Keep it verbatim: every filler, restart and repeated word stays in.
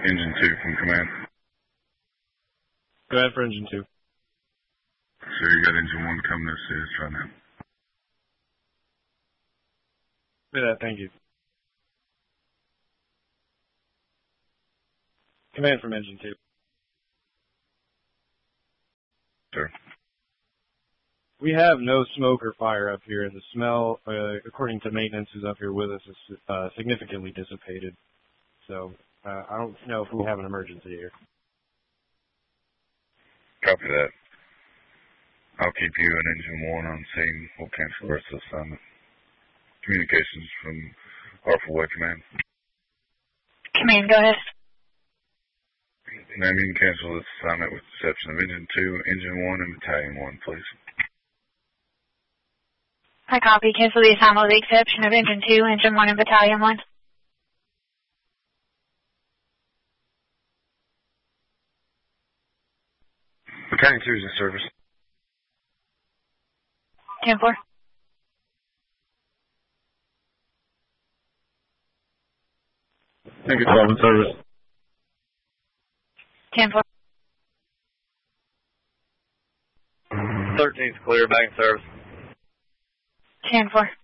Engine two from command. Go ahead for engine two. So you got engine one coming to see us right now. Yeah, thank you. Command from engine two. Sir. We have no smoke or fire up here, and the smell, uh, according to maintenance who's up here with us, is uh, significantly dissipated. So uh, I don't know if we have an emergency here. Copy that. I'll keep you and engine one on scene. We'll cancel the rest of the assignment. Communications from Hartford Way Command. Command, go ahead. Ma'am, you can cancel this assignment with the exception of engine two, engine one, and battalion one, please. I copy. Cancel the assignment with the exception of engine two, engine one, and battalion one. Battalion two is in service. ten four. Thank you, twelve in service. ten four. thirteen's clear, back in service. ten four.